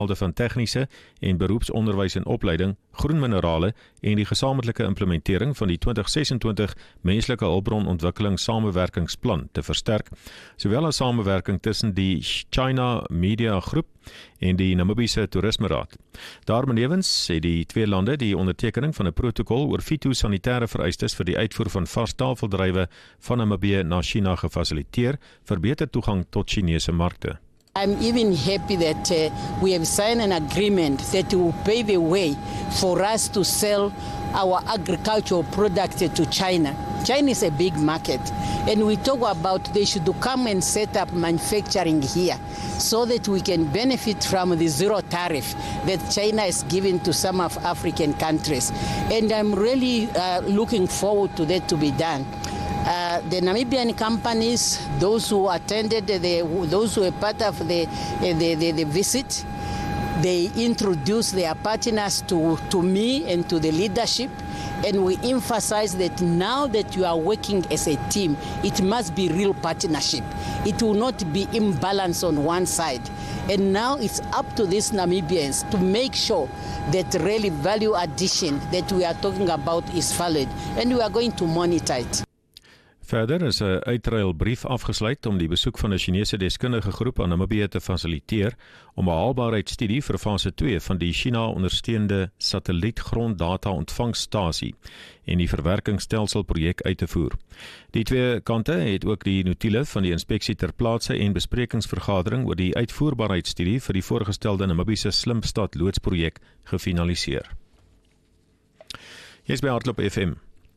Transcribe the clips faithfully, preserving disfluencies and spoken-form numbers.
van tegniese en beroepsonderwys en opleiding, groen minerale en die gesamentlike implementering van die twintig sesentwintig menslike hulpbronontwikkeling samewerkingsplan te versterk, sowel as samewerking tussen die China Media Groep en die Namibiese Toerismeraad. Daarbenewens het die twee lande die ondertekening van 'n protokol oor fitosanitêre vereistes vir die uitvoer van varstafeldrywe van Namibië na China gefasiliteer vir beter toegang tot Chinese markte. I'm even happy that uh, we have signed an agreement that will pave the way for us to sell our agricultural products to China. China is a big market, and we talk about they should come and set up manufacturing here so that we can benefit from the zero tariff that China is giving to some of African countries. And I'm really uh, looking forward to that to be done. Uh, the Namibian companies, those who attended, the, those who were part of the, the, the, the visit, they introduced their partners to, to me and to the leadership, and we emphasize that now that you are working as a team, it must be real partnership. It will not be imbalance on one side. And now it's up to these Namibians to make sure that really value addition that we are talking about is valid, and we are going to monitor it. Verder is 'n uitruilbrief afgesluit om die besoek van 'n Chinese deskundige groep aan Namibië te fasiliteer om 'n haalbaarheidsstudie vir fase twee van die China-ondersteunde satellietgronddata-ontvangstasie en die verwerkingsstelsel projek uit te voer. Die twee kante het ook die notulen van die inspeksie ter plaatse en besprekingsvergadering oor die uitvoerbaarheidsstudie vir die voorgestelde Namibiese Slimstad loodsprojek gefinaliseer. Hier is by Hardloop F M.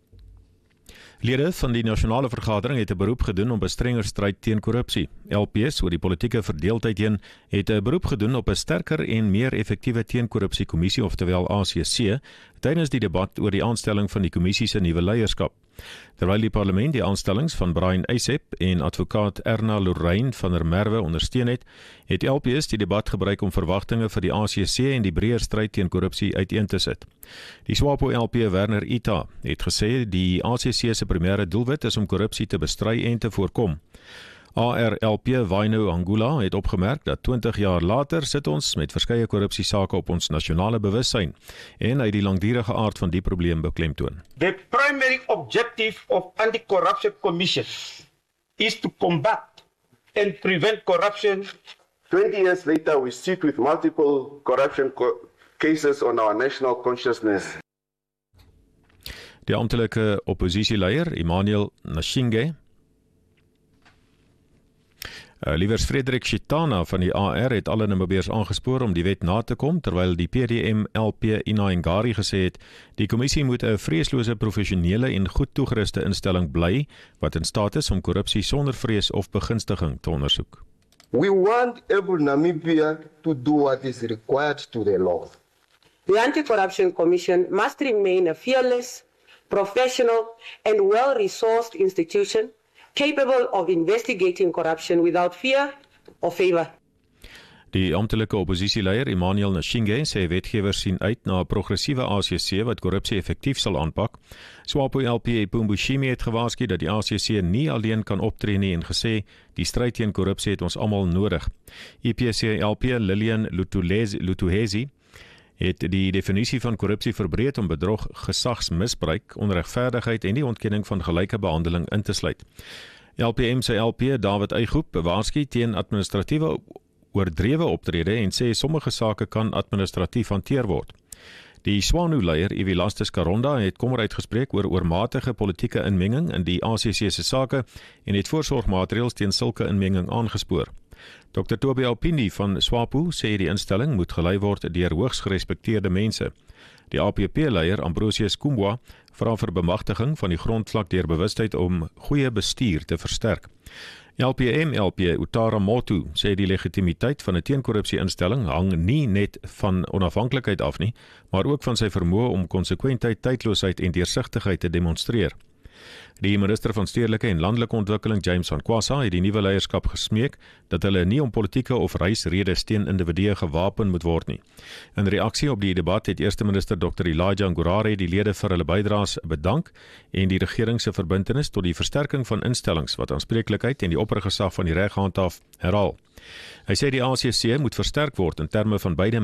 Lede van die nasionale vergadering het 'n beroep gedoen op 'n strenger stryd teen korrupsie. L P's oor die politieke verdeeldheid heen het 'n beroep gedoen op 'n sterker en meer effektiewe teenkorrupsiekommissie, oftewel A C C, tydens die debat oor die aanstelling van die kommissie se nuwe leierskap. Terwyl die parlement die aanstellings van Brian Eisep en advokaat Erna Lorraine van der Merwe ondersteun het, het L P's die debat gebruik om verwagtinge vir die A C C en die breër stryd teen korrupsie uiteen te sit. Die SWAPO L P Werner Ita het gesê die A C C se primêre doelwit is om korrupsie te bestry en te voorkom. A R L P Waino Angula het opgemerk dat twintig jaar later sit ons met verskeie korrupsiesake op ons nasionale bewussyn en hy die langdurige aard van die probleem beklemtoon. The primary objective of Anti-Corruption Commission is to combat and prevent corruption. twenty years later, we sit with multiple corruption co- cases on our national consciousness. Die amptelike oppositieleier Emmanuel Nashinge, Uh, Liewers Frederik Chitana van die A R het alle Namibiërs aangespoor om die wet na te kom, terwyl die P D M L P Ina Ngari gesê het, die kommissie moet 'n vreeslose, professionele en goed toegeruste instelling bly, wat in staat is om korrupsie sonder vrees of begunstiging te ondersoek. We want every Namibia to do what is required to the law. The Anti-Corruption Commission must remain a fearless, professional and well-resourced institution capable of investigating corruption without fear or favor. Die amptelike oppositieleier Emmanuel Nashinge sê wetgewers sien uit na 'n progressiewe A C C wat korrupsie effektief sal aanpak. SWAPO L P Pumbushimi het gewaarsku dat die A C C nie alleen kan optree nie en gesê die stryd teen korrupsie het ons almal nodig. I P C L P Lillian Lutuhezi het die definisie van korrupsie verbreed om bedrog, gesagsmisbruik, onregverdigheid en die ontkenning van gelyke behandeling in te sluit. L P M se L P David Eygroep bewaarsku teen administratiewe oordrewe optrede en sê sommige sake kan administratief hanteer word. Die SWANU-leier Ewilastus Karonda het kommer uitgespreek oor oormatige politieke inmenging in die A C C se sake en het voorsorgmaatreëls teen sulke inmenging aangespoor. Dokter Toby Alpini van SWAPO sê die instelling moet gelei word deur hoogs gerespekteerde mense. Die A P P-leier Ambrosius Kumbwa vra vir bemagtiging van die grondvlak deur bewustheid om goeie bestuur te versterk. L P M L P Utara Motu sê die legitimiteit van 'n teenkorrupsie-instelling hang nie net van onafhanklikheid af nie, maar ook van sy vermoë om konsekwentheid, tydloosheid en deursigtigheid te demonstreer. Die minister van Stedelike en Landelike Ontwikkeling, James van Kwasa, het die nuwe leierskap gesmeek dat hulle nie om politieke of reisredes teen individue gewapen moet word nie. In reaksie op die debat het eerste minister dokter Elijah Ngurare die lede vir hulle bydraes bedank en die regering se verbintenis tot die versterking van instellings wat aanspreeklikheid en die oppergesag van die reg handhaaf herhaal. Hy sê die A C C moet versterk word in terme van beide